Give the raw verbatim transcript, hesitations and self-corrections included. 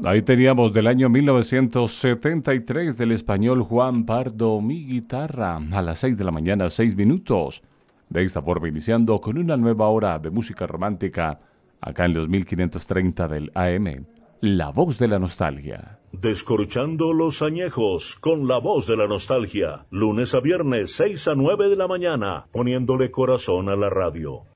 Ahí teníamos del año mil novecientos setenta y tres del español Juan Pardo, Mi Guitarra, a las seis de la mañana, seis minutos. De esta forma iniciando con una nueva hora de música romántica, acá en los mil quinientos treinta del A M, La Voz de la Nostalgia. Descorchando los añejos con La Voz de la Nostalgia, lunes a viernes, seis a nueve de la mañana, poniéndole corazón a la radio.